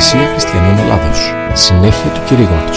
Εκκλησία Χριστιανών Ελλάδος. Συνέχεια του κηρύγματος.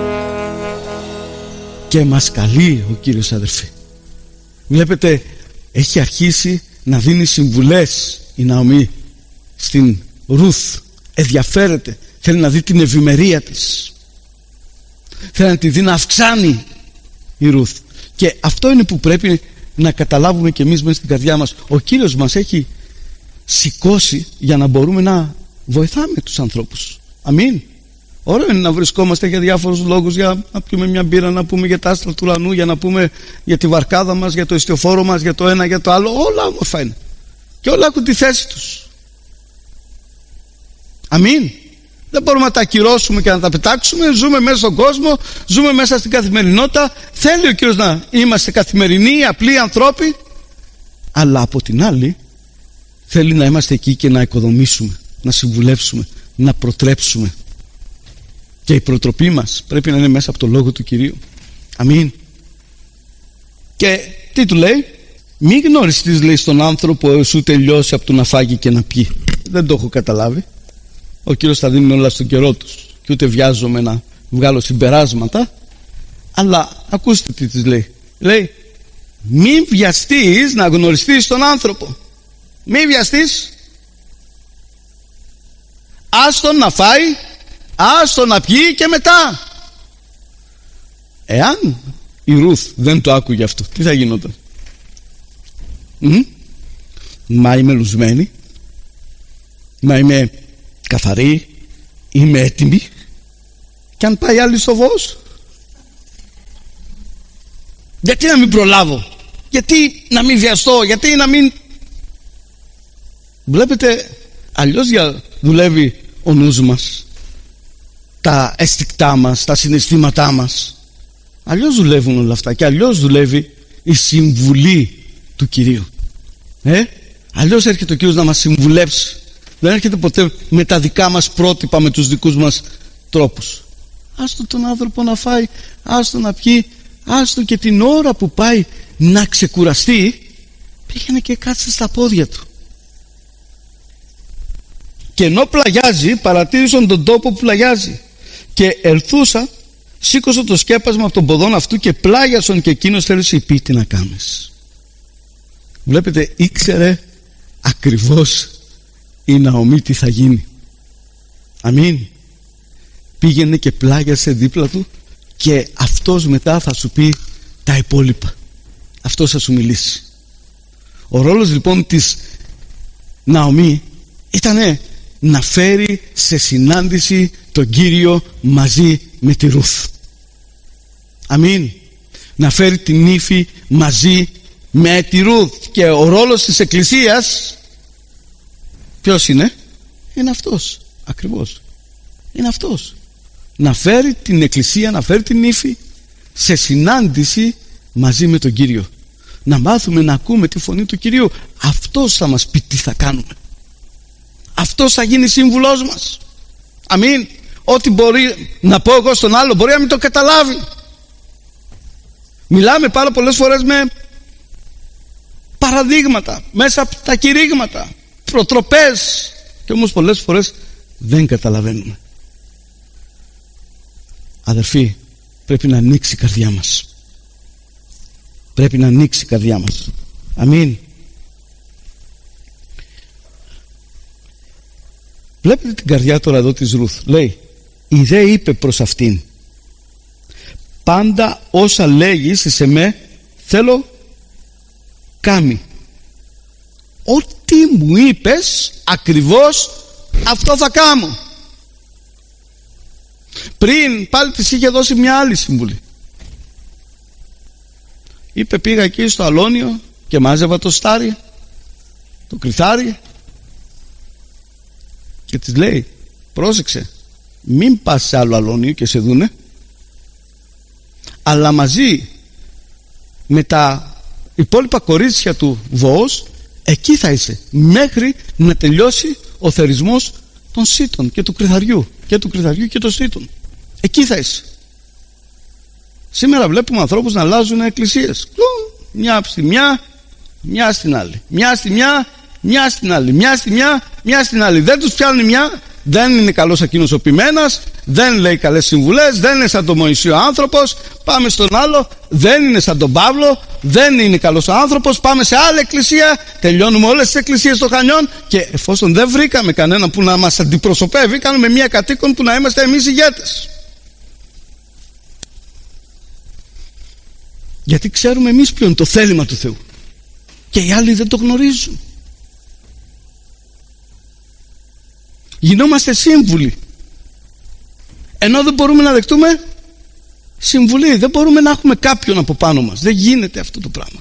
Και μας καλεί ο Κύριος, αδερφοί. Βλέπετε, έχει αρχίσει να δίνει συμβουλές η Ναομή στην Ρουθ. Ενδιαφέρεται, θέλει να δει την ευημερία της, θέλει να τη δει να αυξάνει η Ρουθ. Και αυτό είναι που πρέπει να καταλάβουμε και εμείς μέσα στην καρδιά μας. Ο Κύριος μας έχει σηκώσει για να μπορούμε να βοηθάμε τους ανθρώπους. Αμήν. Ωραίο είναι να βρισκόμαστε για διάφορους λόγους, για να πιούμε μια μπύρα, να πούμε για τα άστρα του ουρανού, για να πούμε για τη βαρκάδα μας, για το ιστιοφόρο μας, για το ένα, για το άλλο. Όλα όμορφα είναι και όλα έχουν τη θέση τους. Αμήν. Δεν μπορούμε να τα ακυρώσουμε και να τα πετάξουμε. Ζούμε μέσα στον κόσμο, ζούμε μέσα στην καθημερινότητα. Θέλει ο Κύριος να είμαστε καθημερινοί, απλοί ανθρώποι, αλλά από την άλλη θέλει να είμαστε εκεί και να οικοδομήσουμε, να συμβουλεύσουμε, να προτρέψουμε. Και η προτροπή μας πρέπει να είναι μέσα από το λόγο του Κυρίου. Αμήν. Και τι του λέει? Μη γνωριστείς, λέει, στον άνθρωπο σου τελειώσει από το να φάγει και να πιει. Δεν το έχω καταλάβει. Ο Κύριος θα δίνει όλα στον καιρό τους και ούτε βιάζομαι να βγάλω συμπεράσματα, αλλά ακούστε τι της λέει. Λέει, μην βιαστείς να γνωριστείς τον άνθρωπο. Μην βιαστείς. Άστον να φάει, άστον να πιει και μετά. Εάν η Ρουθ δεν το άκουγε αυτό, τι θα γινόταν? Μα είμαι λουσμένη, μα είμαι καθαρή, είμαι έτοιμη, και αν πάει άλλη στο φως, γιατί να μην προλάβω, γιατί να μην βιαστώ, γιατί να μην... Βλέπετε, αλλιώς δουλεύει ο νους μας, τα αισθηκτά μας, τα συναισθήματά μας. Αλλιώς δουλεύουν όλα αυτά και αλλιώς δουλεύει η συμβουλή του Κυρίου. Αλλιώς έρχεται ο Κύριος να μας συμβουλέψει. Δεν έρχεται ποτέ με τα δικά μας πρότυπα, με τους δικούς μας τρόπους. Άστο τον άνθρωπο να φάει, άστο να πιει, άστο και την ώρα που πάει να ξεκουραστεί, πήγαινε και κάτσε στα πόδια του. Και ενώ πλαγιάζει, παρατήρησαν τον τόπο που πλαγιάζει. Και ελθούσα, σήκωσε το σκέπασμα από τον ποδόν αυτού και πλάγιασον, και εκείνος θέλησε πει τι να κάνεις. Βλέπετε, ήξερε ακριβώς η Ναομή τι θα γίνει. Αμήν. Πήγαινε και πλάγιασε δίπλα του, και αυτός μετά θα σου πει τα υπόλοιπα. Αυτός θα σου μιλήσει. Ο ρόλος λοιπόν της Ναομή ήτανε να φέρει σε συνάντηση τον Κύριο μαζί με τη Ρουθ. Αμήν. Να φέρει την ύφη μαζί με τη Ρουθ. Και ο ρόλος της Εκκλησίας ποιος είναι? Είναι αυτός ακριβώς. Είναι αυτός. Να φέρει την Εκκλησία, να φέρει την ύφη σε συνάντηση μαζί με τον Κύριο. Να μάθουμε να ακούμε τη φωνή του Κυρίου. Αυτός θα μας πει τι θα κάνουμε. Αυτός θα γίνει σύμβουλός μας. Αμήν. Ό,τι μπορεί να πω εγώ στον άλλο μπορεί να μην το καταλάβει. Μιλάμε πάρα πολλές φορές με παραδείγματα, μέσα από τα κηρύγματα, προτροπές, και όμως πολλές φορές δεν καταλαβαίνουμε. Αδερφοί, πρέπει να ανοίξει η καρδιά μας. Πρέπει να ανοίξει η καρδιά μας. Αμήν. Βλέπετε την καρδιά τώρα εδώ της Ρουθ. Λέει, η δε είπε προς αυτήν, πάντα όσα λέγεις σε με θέλω κάμει. Ό,τι μου είπες ακριβώς αυτό θα κάνω. Πριν πάλι της είχε δώσει μια άλλη συμβουλή. Είπε, πήγα εκεί στο αλόνιο και μάζευα το στάρι, το κρυθάρι, και της λέει, πρόσεξε, μην πας σε άλλο αλόνιο και σε δούνε, αλλά μαζί με τα υπόλοιπα κορίτσια του Βοός εκεί θα είσαι μέχρι να τελειώσει ο θερισμός των σύτων και του κρυθαριού και των σύτων. Εκεί θα είσαι. Σήμερα βλέπουμε ανθρώπους να αλλάζουν εκκλησίες, μια στη μια, μια στην άλλη, μια στη μια, μια στην άλλη, μια στη μια, μια στην άλλη. Δεν τους πιάνουν μια, δεν είναι καλός εκείνος ο ποιμένας, δεν λέει καλές συμβουλές, δεν είναι σαν τον Μωυσή ο άνθρωπος. Πάμε στον άλλο, δεν είναι σαν τον Παύλο, δεν είναι καλός ο άνθρωπος. Πάμε σε άλλη εκκλησία, τελειώνουμε όλες τις εκκλησίες των Χανιών, και εφόσον δεν βρήκαμε κανένα που να μας αντιπροσωπεύει, κάνουμε μια κατοίκον που να είμαστε εμείς ηγέτες. Γιατί ξέρουμε εμείς ποιο είναι το θέλημα του Θεού και οι άλλοι δεν το γνωρίζουν. Γινόμαστε σύμβουλοι, ενώ δεν μπορούμε να δεχτούμε συμβουλή. Δεν μπορούμε να έχουμε κάποιον από πάνω μας. Δεν γίνεται αυτό το πράγμα.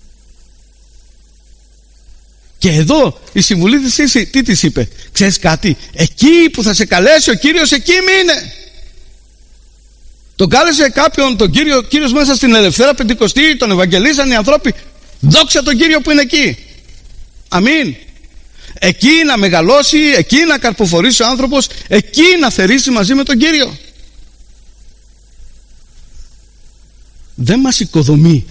Και εδώ η συμβουλή της τι της είπε? Ξέρεις κάτι, εκεί που θα σε καλέσει ο Κύριος, εκεί μείνε. Τον κάλεσε κάποιον τον Κύριος μέσα στην Ελευθέρα Πεντηκοστή, τον ευαγγελίσαν οι άνθρωποι. Δόξα τον Κύριο που είναι εκεί. Αμήν. Εκεί να μεγαλώσει, εκεί να καρποφορήσει ο άνθρωπος, εκεί να θερήσει μαζί με τον Κύριο. Δεν μας οικοδομεί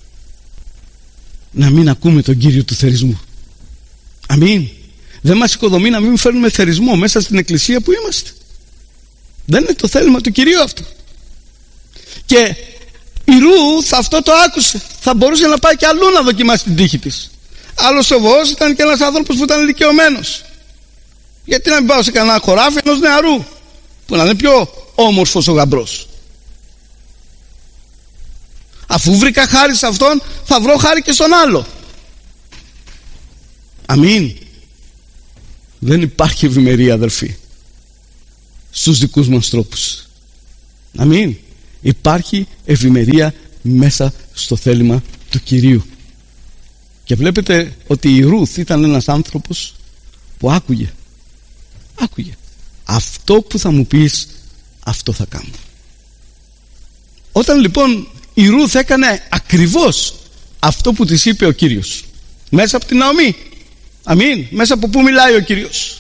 να μην ακούμε τον Κύριο του θερισμού. Αμήν. Δεν μας οικοδομεί να μην φέρνουμε θερισμό μέσα στην εκκλησία που είμαστε. Δεν είναι το θέλημα του Κυρίου αυτό. Και η Ρούθ αυτό το άκουσε. Θα μπορούσε να πάει και αλλού να δοκιμάσει την τύχη της. Άλλος ο Βοός ήταν και ένας άνθρωπος που ήταν ηλικιωμένος. Γιατί να μην πάω σε κανένα χωράφι ενός νεαρού που να είναι πιο όμορφος ο γαμπρός? Αφού βρήκα χάρη σε αυτόν, θα βρω χάρη και στον άλλο. Αμήν. Δεν υπάρχει ευημερία, αδερφοί, στους δικούς μας τρόπους. Αμήν. Υπάρχει ευημερία μέσα στο θέλημα του Κυρίου. Και βλέπετε ότι η Ρούθ ήταν ένας άνθρωπος που άκουγε. Αυτό που θα μου πεις, αυτό θα κάνω. Όταν λοιπόν η Ρούθ έκανε ακριβώς αυτό που της είπε ο Κύριος, μέσα από την Ναομή. Αμήν. Μέσα από πού μιλάει ο Κύριος?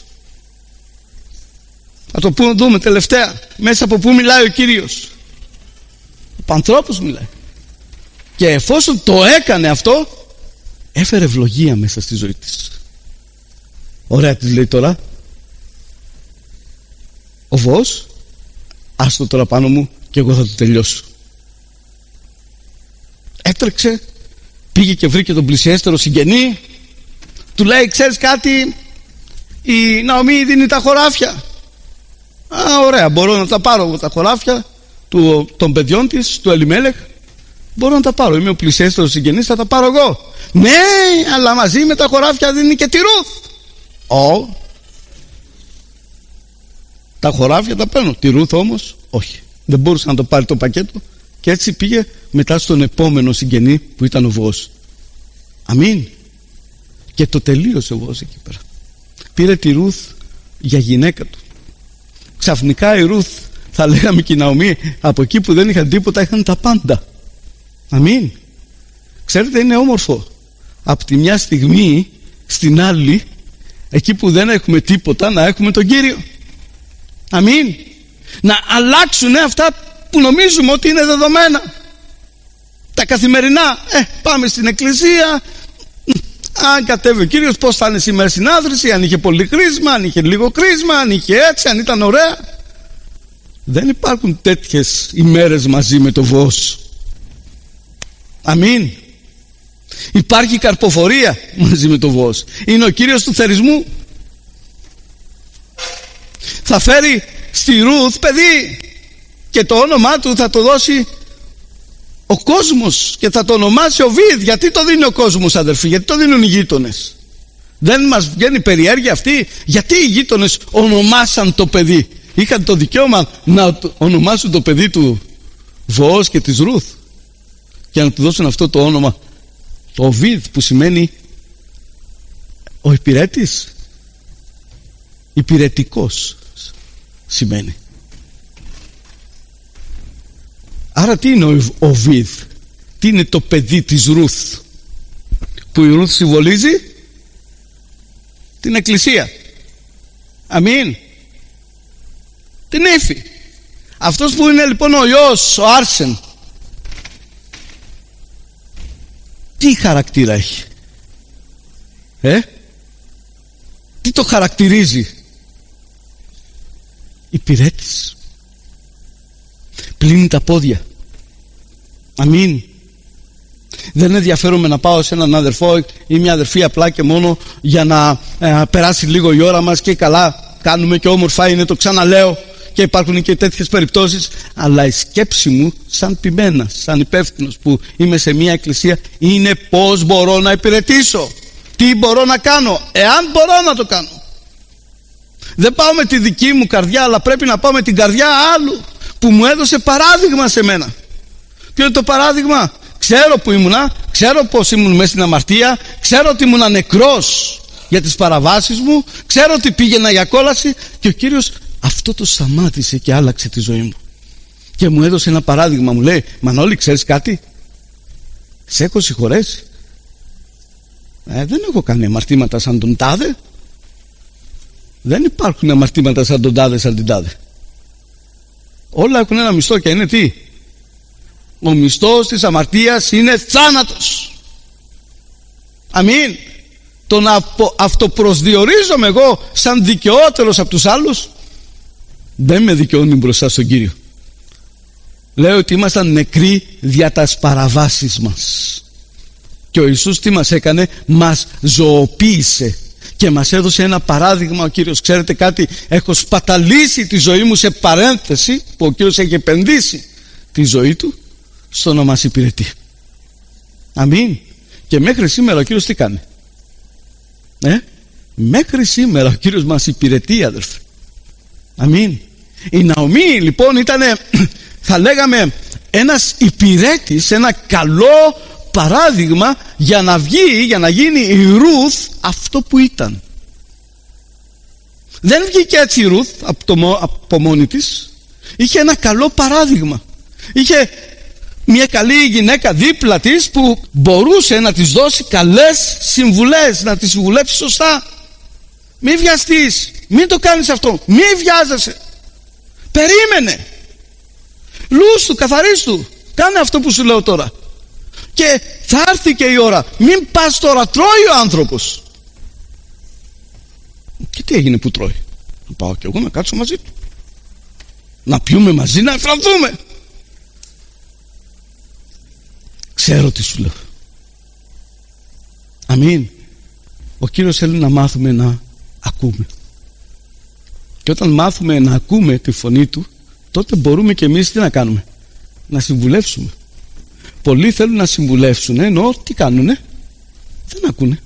Θα το δούμε τελευταία. Μέσα από πού μιλάει ο Κύριος? Από ανθρώπους μιλάει. Και εφόσον το έκανε αυτό, έφερε ευλογία μέσα στη ζωή της. Ωραία της λέει τώρα ο Βοός, άστο τώρα πάνω μου και εγώ θα το τελειώσω. Έτρεξε, πήγε και βρήκε τον πλησιέστερο συγγενή. Του λέει, ξέρεις κάτι, η Ναομή δίνει τα χωράφια. Ωραία, μπορώ να τα πάρω εγώ τα χωράφια των παιδιών της, του Ελιμέλεχ. Μπορώ να τα πάρω, είμαι ο πλησιέστερος συγγενής, θα τα πάρω εγώ. Ναι, αλλά μαζί με τα χωράφια δίνει και τη Ρούθ. Τα χωράφια τα παίρνω, τη Ρούθ όμως όχι. Δεν μπορούσε να το πάρει το πακέτο. Και έτσι πήγε μετά στον επόμενο συγγενή που ήταν ο Βοός. Αμήν. Και το τελείωσε ο Βοός εκεί πέρα. Πήρε τη Ρούθ για γυναίκα του. Ξαφνικά η Ρούθ, θα λέγαμε και η Ναομή, από εκεί που δεν είχαν τίποτα είχαν τα πάντα. Αμήν. Ξέρετε, είναι όμορφο από τη μια στιγμή στην άλλη, εκεί που δεν έχουμε τίποτα, να έχουμε τον Κύριο. Αμήν. Να αλλάξουν αυτά που νομίζουμε ότι είναι δεδομένα, τα καθημερινά. Πάμε στην εκκλησία, αν κατέβει ο Κύριος, πώς θα είναι σήμερα συνάδρηση, αν είχε πολύ κρίσμα, αν είχε λίγο κρίσμα, αν είχε έτσι, αν ήταν ωραία. Δεν υπάρχουν τέτοιες ημέρες μαζί με το Βοός. Αμήν. Υπάρχει καρποφορία μαζί με το Βοός. Είναι ο Κύριος του θερισμού. Θα φέρει στη Ρούθ παιδί και το όνομά του θα το δώσει ο κόσμος και θα το ονομάσει Οβίδ. Γιατί το δίνει ο κόσμος, αδερφοί? Γιατί το δίνουν οι γείτονες? Δεν μας βγαίνει περιέργεια αυτή? Γιατί οι γείτονες ονομάσαν το παιδί? Είχαν το δικαίωμα να ονομάσουν το παιδί του Βοός και της Ρούθ και να του δώσουν αυτό το όνομα, το Οβίδ, που σημαίνει ο υπηρέτης, υπηρετικός σημαίνει. Άρα τι είναι ο Οβίδ? Τι είναι το παιδί της Ρούθ, που η Ρούθ συμβολίζει την εκκλησία. Αμήν. Την ύφη. Αυτός που είναι λοιπόν ο Υιός, ο Άρσεν, τι χαρακτήρα έχει? Τι το χαρακτηρίζει? υπηρέτης. Πλύνει τα πόδια. Αμήν. Δεν ενδιαφέρομαι να πάω σε έναν αδερφό ή μια αδερφή απλά και μόνο για να περάσει λίγο η ώρα μας και καλά κάνουμε και όμορφα είναι, το ξαναλέω, και υπάρχουν και τέτοιες περιπτώσεις. Αλλά η σκέψη μου σαν ποιμένας, σαν υπεύθυνος που είμαι σε μια εκκλησία, είναι πώς μπορώ να υπηρετήσω, τι μπορώ να κάνω, εάν μπορώ να το κάνω. Δεν πάω με τη δική μου καρδιά, αλλά πρέπει να πάω με την καρδιά άλλου που μου έδωσε παράδειγμα σε μένα. Ποιο είναι το παράδειγμα? Ξέρω που ήμουνα, ξέρω πως ήμουν μέσα στην αμαρτία, ξέρω ότι ήμουνα νεκρός για τις παραβάσεις μου, ξέρω ότι πήγαινα για κόλαση, και ο Κύριος αυτό το σταμάτησε και άλλαξε τη ζωή μου και μου έδωσε ένα παράδειγμα. Μου λέει, Μανώλη, ξέρεις κάτι, σε έχω συγχωρέσει, δεν έχω κάνει αμαρτήματα σαν τον τάδε. Δεν υπάρχουν αμαρτήματα σαν τον τάδε, σαν την τάδε. Όλα έχουν ένα μισθό και είναι τι? Ο μισθός της αμαρτίας είναι θάνατος. Αμήν. Το να αυτοπροσδιορίζομαι εγώ σαν δικαιότερος από τους άλλους δεν με δικαιώνει μπροστά στον Κύριο. Λέω ότι ήμασταν νεκροί δια τας παραβάσεις μας, και ο Ιησούς τι μας έκανε? Μας ζωοποίησε και μας έδωσε ένα παράδειγμα. Ο Κύριος, ξέρετε κάτι, έχω σπαταλήσει τη ζωή μου, σε παρένθεση, που ο Κύριος έχει επενδύσει τη ζωή του στο να μας υπηρετεί. Αμήν. Και μέχρι σήμερα ο Κύριος τι κάνει? Μέχρι σήμερα ο Κύριος μας υπηρετεί, αδερφέ. Αμήν. Η Ναομή λοιπόν ήταν, θα λέγαμε, ένας υπηρέτης, ένα καλό παράδειγμα για να βγει, για να γίνει η Ρουθ αυτό που ήταν. Δεν βγήκε έτσι η Ρουθ από μόνη της. Είχε ένα καλό παράδειγμα. Είχε μια καλή γυναίκα δίπλα της που μπορούσε να της δώσει καλές συμβουλές, να της συμβουλέψει σωστά. Μην βιαστείς, μην το κάνεις αυτό, μην βιάζεσαι, περίμενε, λούστου, καθαρίστου, κάνε αυτό που σου λέω τώρα και θα έρθει και η ώρα. Μην πας τώρα, τρώει ο άνθρωπος. Και τι έγινε που τρώει? Να πάω κι εγώ να κάτσω μαζί του, να πιούμε μαζί, να εφρανθούμε. Ξέρω τι σου λέω. Αμήν. Ο Κύριος θέλει να μάθουμε να ακούμε. Και όταν μάθουμε να ακούμε τη φωνή Του, τότε μπορούμε και εμείς τι να κάνουμε? Να συμβουλεύσουμε. Πολλοί θέλουν να συμβουλεύσουν, ενώ τι κάνουνε? Δεν ακούνε.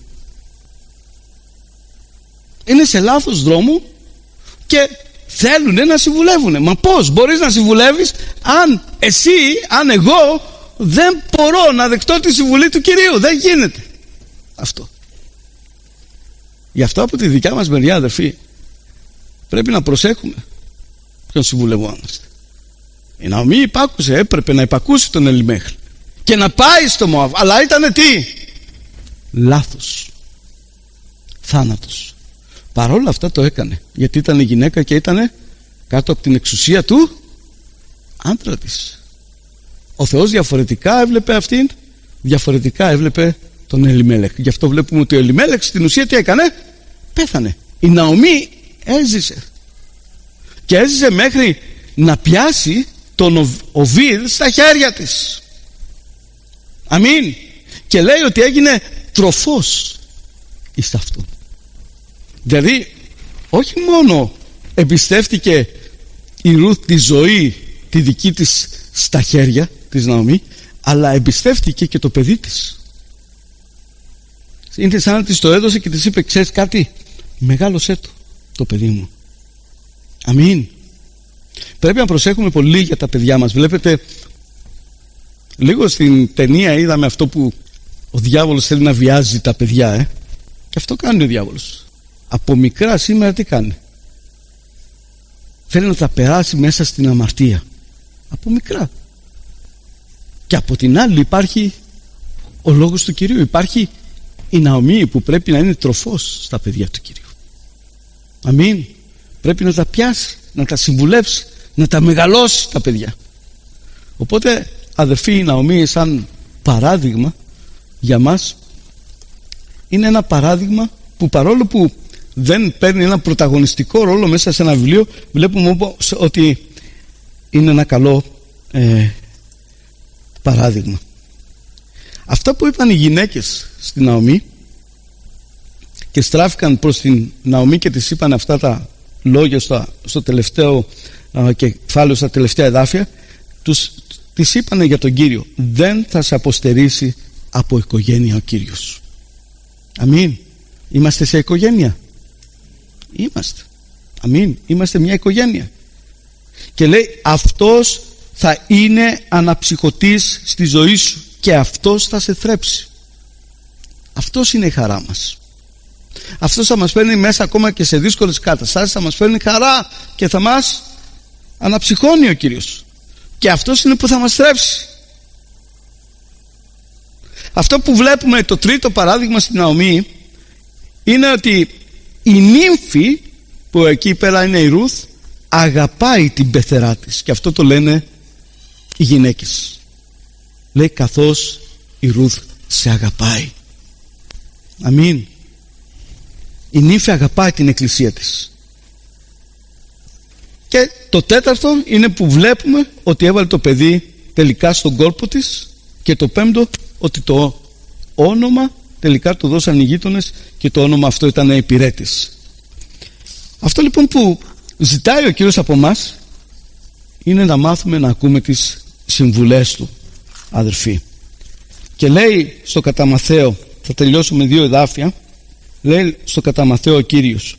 Είναι σε λάθος δρόμο και θέλουν να συμβουλεύουν. Μα πώς μπορείς να συμβουλεύεις αν εγώ δεν μπορώ να δεχτώ τη συμβουλή του Κυρίου? Δεν γίνεται αυτό. Γι' αυτό από τη δικιά μας μεριά, αδερφοί, πρέπει να προσέχουμε ποιον συμβουλευόμαστε. Η Ναομή υπάκουσε, έπρεπε να υπακούσει τον Ελιμέχ και να πάει στο Μωάβ, αλλά ήτανε τι? Λάθος, θάνατος. Παρόλα αυτά το έκανε, γιατί ήταν γυναίκα και ήταν κάτω από την εξουσία του άντρα της. Ο Θεός διαφορετικά έβλεπε αυτήν, διαφορετικά έβλεπε τον Ελιμέλεχ. Γι' αυτό βλέπουμε ότι ο Ελιμέλεχ στην ουσία τι έκανε? Πέθανε. Η Ναομή έζησε, και έζησε μέχρι να πιάσει τον Οβίδ στα χέρια της. Αμήν. Και λέει ότι έγινε τροφός εις αυτόν. Δηλαδή όχι μόνο εμπιστεύτηκε η Ρουθ τη ζωή τη δική της στα χέρια της Ναομή, αλλά εμπιστεύτηκε και το παιδί της. Είναι σαν να της το έδωσε και της είπε, ξέρεις κάτι, μεγάλωσέ το παιδί μου. Αμήν. Πρέπει να προσέχουμε πολύ για τα παιδιά μας. Βλέπετε, λίγο στην ταινία είδαμε αυτό που ο διάβολος θέλει να βιάζει τα παιδιά, και αυτό κάνει ο διάβολος. Από μικρά σήμερα τι κάνει? Θέλει να τα περάσει μέσα στην αμαρτία. Από μικρά. Και από την άλλη υπάρχει ο λόγος του Κυρίου. Υπάρχει η Ναομή που πρέπει να είναι τροφός στα παιδιά του Κυρίου. Αμήν. Πρέπει να τα πιάσει, να τα συμβουλεύσει, να τα μεγαλώσει τα παιδιά. Οπότε αδερφοί, η Ναομή σαν παράδειγμα για μας είναι ένα παράδειγμα που παρόλο που δεν παίρνει ένα πρωταγωνιστικό ρόλο μέσα σε ένα βιβλίο, βλέπουμε ότι είναι ένα καλό παράδειγμα. Αυτά που είπαν οι γυναίκες στην Ναομή και στράφηκαν προς την Ναομή και της είπαν αυτά τα λόγια στο τελευταίο κεφάλαιο, στα τελευταία εδάφια, της είπανε για τον Κύριο: δεν θα σε αποστερήσει από οικογένεια ο Κύριος. Αμήν. Είμαστε σε οικογένεια. Είμαστε. Αμήν. Είμαστε μια οικογένεια. Και λέει, αυτός θα είναι αναψυχωτής στη ζωή σου και αυτός θα σε θρέψει. Αυτός είναι η χαρά μας. Αυτός θα μας φέρνει μέσα ακόμα και σε δύσκολες καταστάσεις, θα μας φέρνει χαρά και θα μας αναψυχώνει ο Κύριος. Και αυτός είναι που θα μας θρέψει. Αυτό που βλέπουμε, το τρίτο παράδειγμα στην Ναομή, είναι ότι η νύμφη που εκεί πέρα είναι η Ρούθ αγαπάει την πεθερά της, και αυτό το λένε οι γυναίκες. Λέει, καθώς η Ρούθ σε αγαπάει. Αμήν. Η νύμφη αγαπάει την εκκλησία της. Και το τέταρτο είναι που βλέπουμε ότι έβαλε το παιδί τελικά στον κόλπο της, και το πέμπτο ότι το όνομα τελικά το δώσαν οι γείτονες και το όνομα αυτό ήταν υπηρέτης. Αυτό λοιπόν που ζητάει ο Κύριος από μας είναι να μάθουμε να ακούμε τις συμβουλές του, αδερφοί. Και λέει στο κατά Μαθαίο, θα τελειώσουμε 2 εδάφια, λέει στο κατά Μαθαίο ο Κύριος,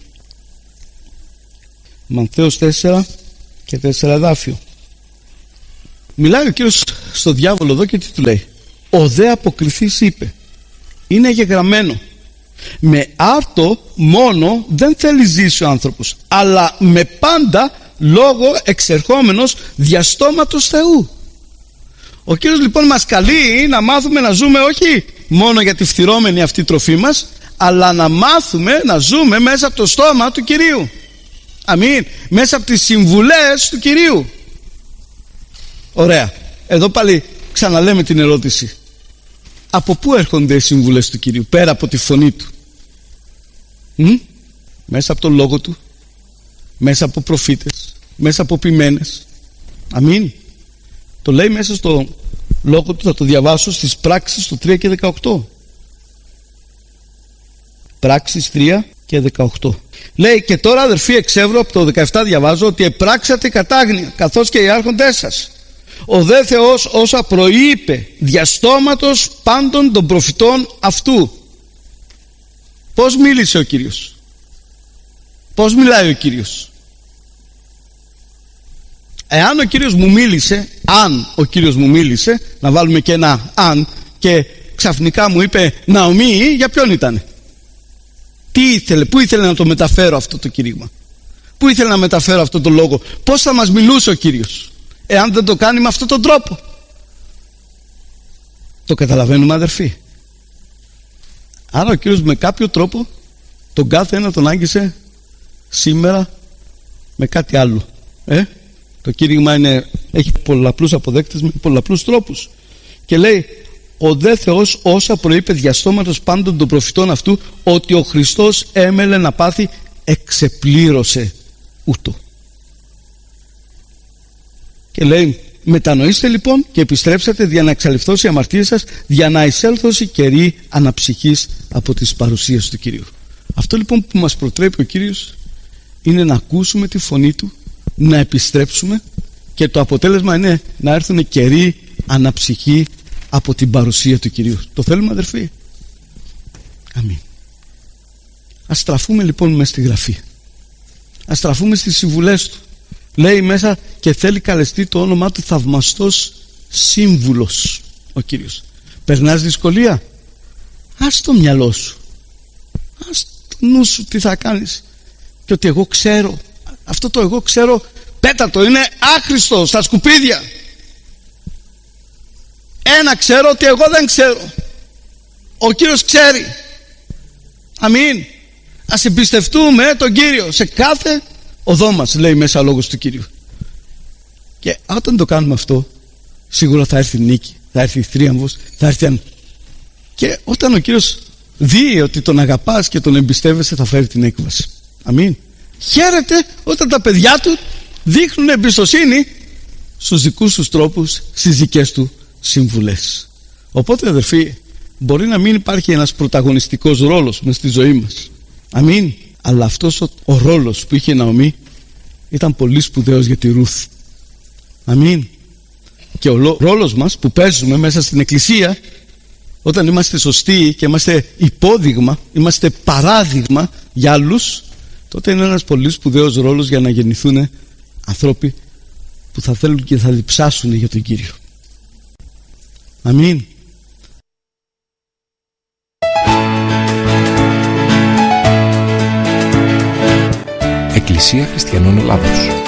Μαθαίος 4 και 4 εδάφιο, μιλάει ο Κύριος στο διάβολο εδώ και τι του λέει: ο δε αποκριθής είπε, είναι γεγραμμένο, με άρτο μόνο δεν θέλει ζήσει ο άνθρωπος, αλλά με πάντα λόγο εξερχόμενος διαστόματος Θεού. Ο Κύριος λοιπόν μας καλεί να μάθουμε να ζούμε όχι μόνο για τη φθυρώμενη αυτή τροφή μας, αλλά να μάθουμε να ζούμε μέσα από το στόμα του Κυρίου. Αμήν. Μέσα από τις συμβουλές του Κυρίου. Ωραία. Εδώ πάλι ξαναλέμε την ερώτηση: από πού έρχονται οι συμβουλές του Κυρίου πέρα από τη φωνή του? Μέσα από τον λόγο του, μέσα από προφήτες, μέσα από ποιμένες. Αμήν. Το λέει μέσα στο λόγο του, θα το διαβάσω στις Πράξεις του 3 και 18. Πράξεις 3 και 18. Λέει, και τώρα αδερφοί εξεύρω, από το 17 διαβάζω, ότι επράξατε κατάγνοια καθώς και οι άρχοντές σας. Ο δε Θεός όσα προείπε διαστόματος πάντων των προφητών αυτού. Πώς μίλησε ο Κύριος? Πώς μιλάει ο Κύριος? Εάν ο Κύριος μου μίλησε, αν ο Κύριος μου μίλησε, να βάλουμε και ένα αν, και ξαφνικά μου είπε Ναομή, για ποιον ήτανε? Τι ήθελε, πού ήθελε να το μεταφέρω αυτό το κήρυγμα? Πού ήθελε να μεταφέρω αυτό το λόγο? Πώς θα μας μιλούσε ο Κύριος εάν δεν το κάνει με αυτόν τον τρόπο? Το καταλαβαίνουμε, αδερφοί? Άρα ο Κύριος με κάποιο τρόπο τον κάθε ένα τον άγγισε σήμερα με κάτι άλλο. Το κήρυγμα έχει πολλαπλούς αποδέκτες με πολλαπλούς τρόπους. Και λέει, ο δε Θεός όσα προείπε διαστόματος πάντων των προφητών αυτού, ότι ο Χριστός έμελε να πάθει, εξεπλήρωσε ούτω. Και λέει, μετανοήστε λοιπόν και επιστρέψατε δια να εξαλειφθώσει η αμαρτία σας, δια να εισέλθωση καιρή αναψυχής από τις παρουσίες του Κυρίου. Αυτό λοιπόν που μας προτρέπει ο Κύριος είναι να ακούσουμε τη φωνή του, να επιστρέψουμε, και το αποτέλεσμα είναι να έρθουν καιροί αναψυχή από την παρουσία του Κυρίου. Το θέλουμε, αδερφοί? Αμήν. Ας στραφούμε λοιπόν μέσα στη Γραφή, ας στραφούμε στις συμβουλές του. Λέει μέσα, και θέλει καλεστεί το όνομά του θαυμαστός σύμβουλος ο Κύριος. Περνάς δυσκολία? Ας το μυαλό σου, ας το νου σου τι θα κάνεις, και ότι εγώ ξέρω, αυτό το εγώ ξέρω, πέτα το, είναι άχρηστο στα σκουπίδια. Ένα ξέρω, ότι εγώ δεν ξέρω, ο Κύριος ξέρει. Αμήν. Ας εμπιστευτούμε τον Κύριο σε κάθε οδό μας, λέει μέσα ο λόγος του Κύριου. Και όταν το κάνουμε αυτό, σίγουρα θα έρθει νίκη, θα έρθει θρίαμβος, θα έρθει και όταν ο Κύριος δει ότι τον αγαπάς και τον εμπιστεύεσαι, θα φέρει την έκβαση. Αμήν. Χαίρεται όταν τα παιδιά του δείχνουν εμπιστοσύνη στους δικούς τους τρόπους, στις δικές του συμβουλές. Οπότε, αδερφοί, μπορεί να μην υπάρχει ένας πρωταγωνιστικός ρόλος μες στη ζωή μας. Αμήν. Αλλά αυτός ο ρόλος που είχε η Ναομή ήταν πολύ σπουδαίος για τη Ρούθ. Αμήν. Και ο ρόλος μας που παίζουμε μέσα στην εκκλησία, όταν είμαστε σωστοί και είμαστε υπόδειγμα, είμαστε παράδειγμα για άλλους, τότε είναι ένας πολύ σπουδαίος ρόλος για να γεννηθούν ανθρώποι που θα θέλουν και θα διψάσουν για τον Κύριο. Αμήν. Εκκλησία Χριστιανών Ελλάδος.